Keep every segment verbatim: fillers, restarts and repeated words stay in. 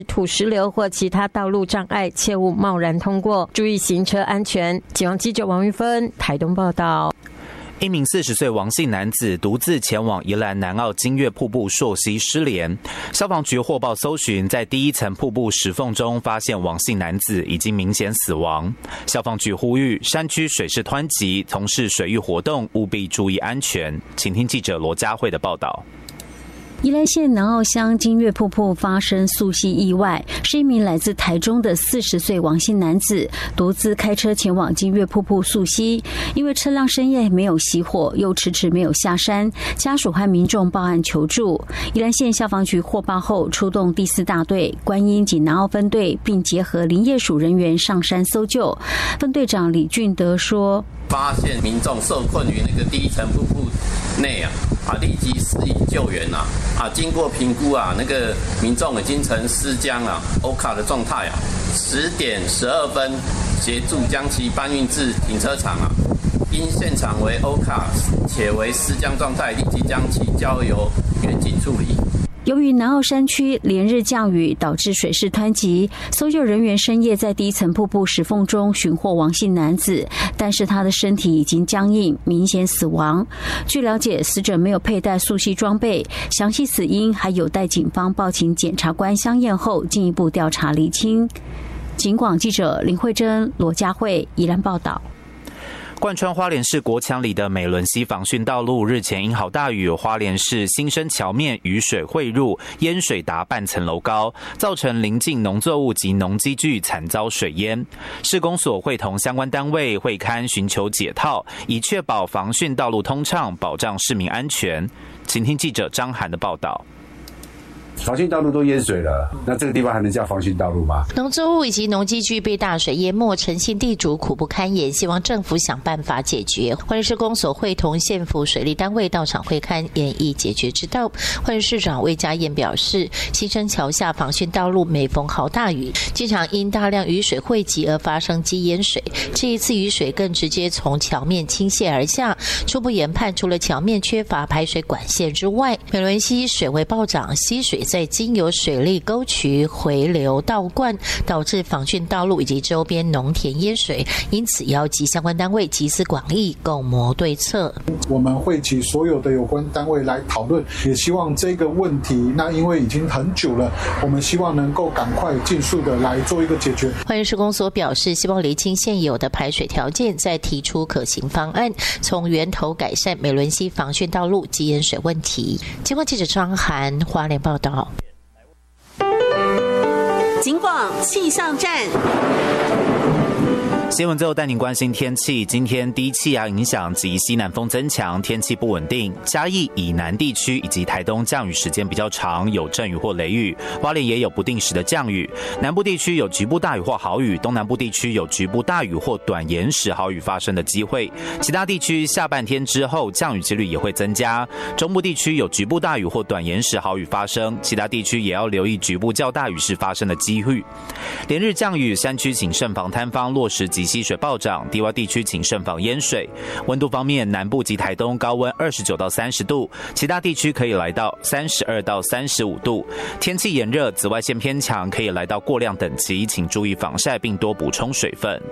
土石流或其他道路障碍，切勿贸然通过，注意行车安全。警方记者王玉芬台东报道。 一名四十岁王姓男子独自前往宜兰南澳金月瀑布溯溪失联，消防局获报搜寻，在第一层瀑布石缝中发现王姓男子已经明显死亡。消防局呼吁山区水势湍急，从事水域活动务必注意安全。请听记者罗佳慧的报道。 宜兰县南澳乡金月瀑布发生溯溪意外，是一名来自台中的四十岁王姓男子独自开车前往金月瀑布溯溪，因为车辆深夜没有熄火，又迟迟没有下山，家属和民众报案求助。宜兰县消防局获报后，出动第四大队、观音及南澳分队，并结合林业署人员上山搜救。分队长李俊德说：“ 发现民众受困于那个第一层瀑布内啊，啊，立即施以救援啊。”啊，经过评估啊，那个民众已经呈失僵啊、欧卡的状态啊。十点十二分，协助将其搬运至停车场啊。因现场为欧卡且为失僵状态，立即将其交由远景处理。 由于南澳山区连日降雨，导致水势湍急，搜救人员深夜在第一层瀑布石缝中寻获王姓男子，但是他的身体已经僵硬，明显死亡。据了解，死者没有佩戴溯溪装备，详细死因还有待警方报请检察官相验后进一步调查厘清。警广记者林慧珍、罗佳慧宜兰报道。 贯穿花莲市国强里的美仑溪防汛道路日前因好大雨，花莲市新生桥面雨水汇入，淹水达半层楼高，造成邻近农作物及农机具惨遭水淹。市公所会同相关单位会勘寻求解套，以确保防汛道路通畅，保障市民安全。请听记者张涵的报道。 防汛道路都淹水了，那这个地方还能叫防汛道路吗？ 农作物以及农机具被大水淹没，诚信地主苦不堪言，希望政府想办法解决。花莲市公所会同县府水利单位到场会勘，研议解决之道。花莲市长魏家燕表示，新生桥下防汛道路每逢好大雨，经常因大量雨水汇集而发生积淹水。这一次雨水更直接从桥面倾泻而下，初步研判，除了桥面缺乏排水管线之外，美仑溪水位暴涨，溪水在经由水利沟渠回流倒灌，导致防汛道路以及周边农田淹水，因此邀集相关单位集思广益，共谋对策。 我们会请所有的有关单位来讨论，也希望这个问题，那因为已经很久了，我们希望能够赶快尽速的来做一个解决。 花莲市公所表示，希望厘清现有的排水条件，再提出可行方案，从源头改善美仑溪防汛道路积淹水问题。警广记者张涵花莲报道。 警广气象站。 新闻最后带您关心天气。今天低气压影响及西南风增强，天气不稳定。嘉义以南地区以及台东降雨时间比较长，有阵雨或雷雨。花莲也有不定时的降雨。南部地区有局部大雨或豪雨，东南部地区有局部大雨或短延时豪雨发生的机会。其他地区下半天之后降雨几率也会增加。中部地区有局部大雨或短延时豪雨发生，其他地区也要留意局部较大雨势发生的机会。连日降雨，山区请慎防坍方落石及溪水暴涨，低洼地区请慎防淹水。温度方面，南部及台东高温二十九到三十度，其他地区可以来到三十二到三十五度。天气炎热，紫外线偏强，可以来到过量等级，请注意防晒并多补充水分。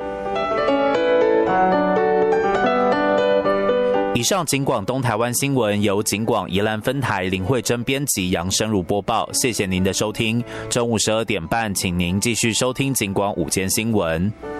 以上警广东台湾新闻由警广宜兰分台林慧珍编辑，杨生如播报。谢谢您的收听。中午十二点半，请您继续收听警广午间新闻。